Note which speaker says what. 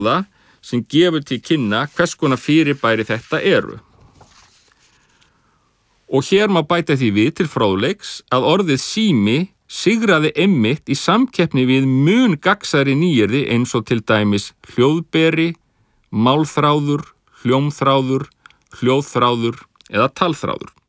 Speaker 1: það sem gefur til kynna hvers konar fyrirbæri þetta eru. Og hér má bæta því við til fróðleiks að orðið sími sigraði einmitt í samkeppni við mun gagnsærri nýyrði eins og til dæmis hljóðberi, málþráður, hljómþráður, hljóðþráður eða talþráður.